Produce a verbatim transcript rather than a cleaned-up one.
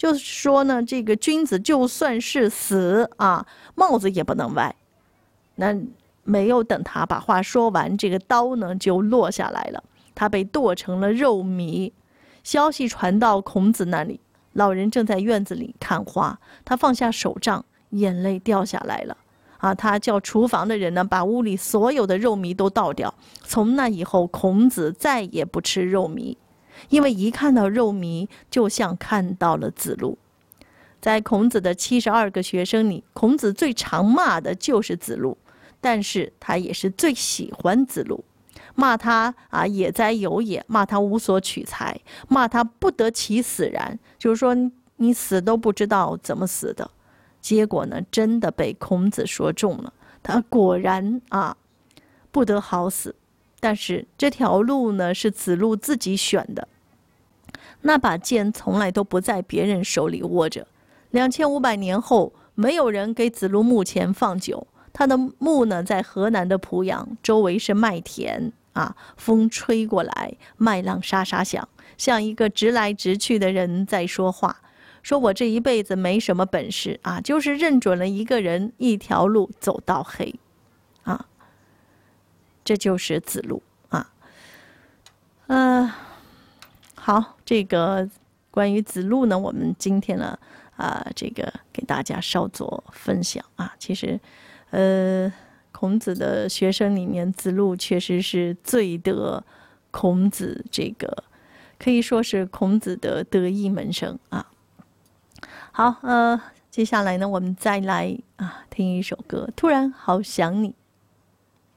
就是说呢，这个君子就算是死啊，帽子也不能歪。那没有等他把话说完，这个刀呢就落下来了，他被剁成了肉糜。消息传到孔子那里，老人正在院子里看花，他放下手杖，眼泪掉下来了。啊，他叫厨房的人呢，把屋里所有的肉糜都倒掉。从那以后，孔子再也不吃肉糜，因为一看到肉糜，就像看到了子路。在孔子的七十二个学生里，孔子最常骂的就是子路，但是他也是最喜欢子路。骂他啊，也哉有也，骂他无所取材，骂他不得其死然，就是说你死都不知道怎么死的。结果呢，真的被孔子说中了，他果然啊不得好死。但是这条路呢，是子路自己选的，那把剑从来都不在别人手里握着。两千五百年后，没有人给子路墓前放酒，他的墓呢在河南的濮阳，周围是麦田啊，风吹过来，麦浪沙沙响，像一个直来直去的人在说话。说我这一辈子没什么本事啊，就是认准了一个人，一条路走到黑，啊，这就是子路啊。呃，好，这个关于子路呢，我们今天呢啊、呃，这个给大家稍作分享啊。其实，呃，孔子的学生里面，子路确实是最得孔子这个，可以说是孔子的得意门生啊。好，呃，接下来呢，我们再来啊听一首歌，突然好想你。